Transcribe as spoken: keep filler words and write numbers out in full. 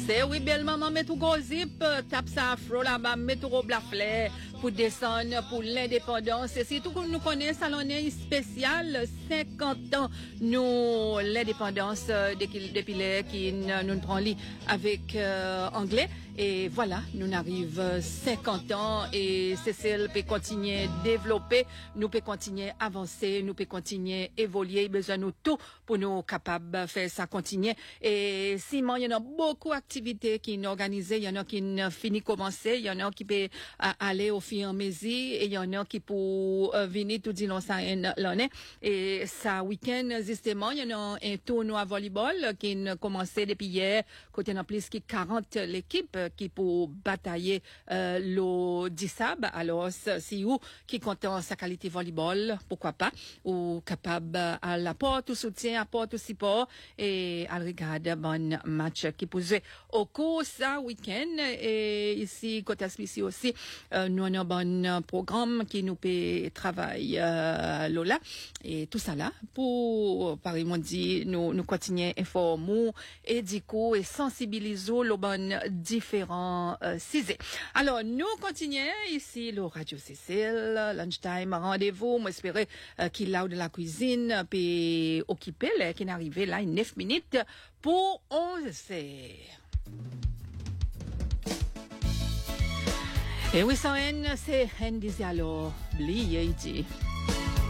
français. Oui, belle maman, met tout gros zip, tape ça afro là-bas, met tout robe la fleur pour descendre pour l'indépendance. Et c'est tout que nous connaissons, ça l'en est spécial, cinquante ans, nous, l'indépendance, depuis, depuis les qui nous prend lit avec euh, anglais. Et voilà, nous arrivons cinquante ans et Cécile peut continuer à développer, nous peut continuer à avancer, nous peut continuer à évoluer, besoin de tout pour nous capables de faire ça continuer. Et Simon, il y en a beaucoup d'activités qui sont organisées, il y en a qui ont fini commencer, il y en a qui peuvent aller au fur et à mesure et il y en a qui pour euh, venir tout dire ça l'année. Et ça week-end, justement, il y en a un tournoi volleyball qui a commencé depuis hier, côté en plus qui quarante l'équipe qui pour batailler euh, le dissab. Alors si vous qui content sa qualité volleyball, pourquoi pas, ou capable à la porte, au soutien, à porte, au support et à regarder bon match qui posait au cours ça week-end. Et ici côté Smith aussi euh, nous avons un bon programme qui nous peut travailler euh, Lola et tout ça là pour par exemple dit nous nous continuer informer et du coup et sensibiliser le bon différents euh, sujets. Alors nous continuons ici le Radio Cécile lunchtime rendez-vous moi espérer euh, qu'il a de la cuisine puis occupé là qui est arrivé là neuf minutes pour onze heures. Et oui, ça, c'est N disait alors, blié, il dit.